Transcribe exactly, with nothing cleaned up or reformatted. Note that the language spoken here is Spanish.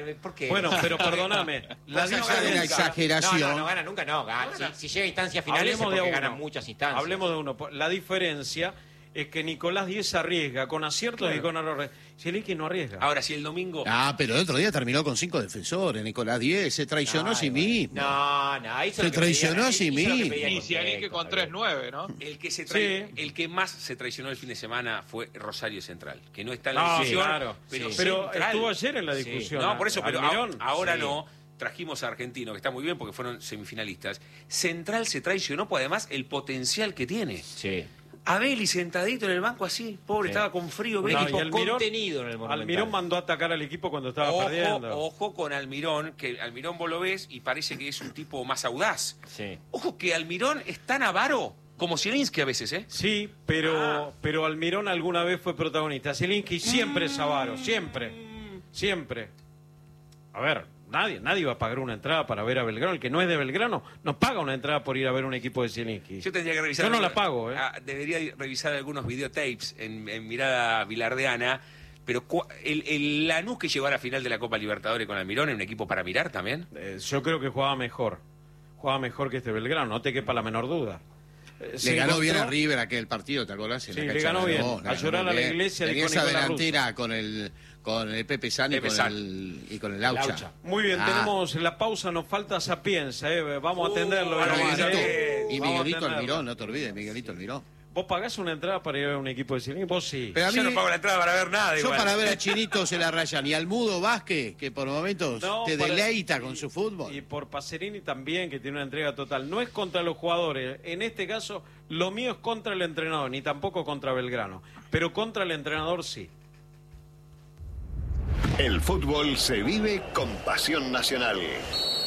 ¿por qué? Bueno, pero perdóname. La dicha de la exageración. No, no, no gana nunca, no. Gana. Si, si llega a instancias finales es Hablemos de porque uno. ganan muchas instancias. Hablemos de uno. La diferencia es que Nicolás Diez arriesga con aciertos Claro. y con errores. Zielinski no arriesga. Ahora, si el domingo... Ah, pero el otro día terminó con cinco defensores. Nicolás Diez se traicionó a sí mismo. No, no, hizo Se lo que traicionó pedía- a sí hizo lo que mismo. pedía Y con Zielinski Tecto, con está bien. tres nueve, ¿no? El que se trae, Sí. el que más se traicionó el fin de semana fue Rosario Central, que no está en la No, discusión, claro. pero, Sí. Pero Central- estuvo ayer en la Sí. discusión. No, por eso, pero Almirón. a- ahora Sí. no. Trajimos a Argentino, que está muy bien porque fueron semifinalistas. Central se traicionó por además el potencial que tiene. Sí. Abeli sentadito en el banco así, pobre, Sí. estaba con frío. No, Beli. y Equipo Almirón- contenido en el Monumental. Almirón mandó a atacar al equipo cuando estaba Ojo, perdiendo. ojo con Almirón, que Almirón vos lo ves y parece que es un tipo más audaz. Sí. Ojo que Almirón es tan avaro como Zielinski a veces, ¿eh? Sí, pero, Ah. pero Almirón alguna vez fue protagonista. Zielinski siempre es avaro, siempre. Siempre. A ver, nadie, nadie va a pagar una entrada para ver a Belgrano. El que no es de Belgrano no paga una entrada por ir a ver un equipo de Zielinski. Yo tendría que revisar. Yo no la algunos- pago, ¿eh? ah, debería revisar algunos videotapes en, en mirada bilardeana. Pero cu- el, el Lanús que llegó a la final de la Copa Libertadores con Almirón es un equipo para mirar también. Eh, yo creo que jugaba mejor. Jugaba mejor que este Belgrano, no te quepa la menor duda. Eh, se Le ganó encontró- bien a River aquel partido, ¿te acordás? En Sí, la le cancha ganó de bien. Aragón, le A ganó llorar a la bien. iglesia, Tenía dijo esa Nicolás delantera con el, con el Pepe San y Pepe con San. el, y con el Laucha. Laucha. Muy bien, Ah. tenemos la pausa, nos falta Sapienza, eh. Vamos a atenderlo. Uh, nomás, Miguelito, eh. y Vamos a Miguelito atenderlo. Almirón, no te olvides, Miguelito Almirón. ¿Vos pagás una entrada para ir a ver un equipo de Zielinski? Vos sí. Pero a mí, Yo no pago la entrada para ver nada. yo igual. para ver a Chinito se la rayan. Y al Mudo Vázquez, que por momentos No, te para- deleita y- con su fútbol. Y por Pacerini también, que tiene una entrega total. No es contra los jugadores. En este caso, lo mío es contra el entrenador, ni tampoco contra Belgrano. Pero contra el entrenador sí. El fútbol se vive con pasión nacional.